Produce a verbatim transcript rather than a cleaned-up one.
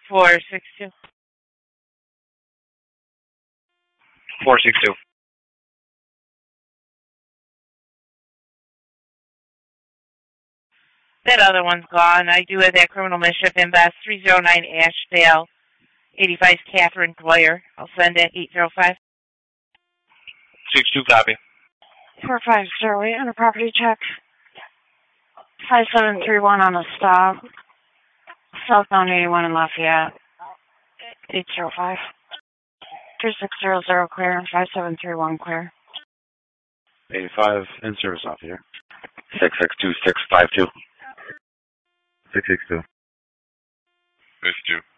four six two. four six two. That other one's gone. I do have that criminal mischief invest three zero nine Ashdale, eighty-five Catherine Dwyer. I'll send it eight zero five. six two copy. four five zero eight on a property check. five seven three one on a stop. Southbound eighty-one in Lafayette. eight zero five. three six zero zero clear. five seven three one clear. eighty-five in service off here. six six two six five two. six six two. six two.